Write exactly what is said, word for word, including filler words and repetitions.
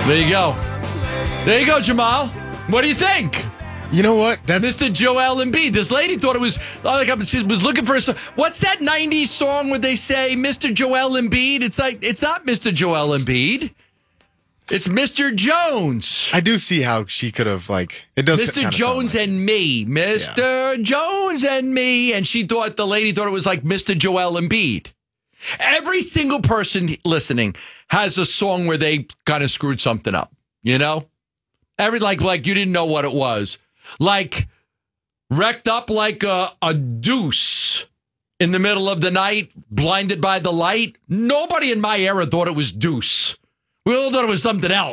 There you go. There you go, Jamal. What do you think? You know what? That's Mister Joel Embiid. This lady thought it was like she was looking for a song. What's that nineties song where they say Mister Joel Embiid? It's like it's not Mister Joel Embiid. It's Mister Jones. I do see how she could have like it does. Mister Jones like and me, Mister Yeah. Jones and me, and she thought the lady thought it was like Mister Joel Embiid. Every single person listening has a song where they kind of screwed something up. You know, every like like you didn't know what it was. Like, wrecked up like a, a deuce in the middle of the night, blinded by the light. Nobody in my era thought it was deuce. We all thought it was something else.